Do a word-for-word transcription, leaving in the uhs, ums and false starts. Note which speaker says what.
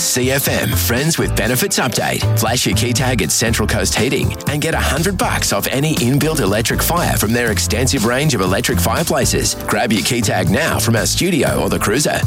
Speaker 1: C F M Friends with Benefits update. Flash your key tag at Central Coast Heating and get one hundred bucks off any inbuilt electric fire from their extensive range of electric fireplaces. Grab your key tag now from our studio or the cruiser.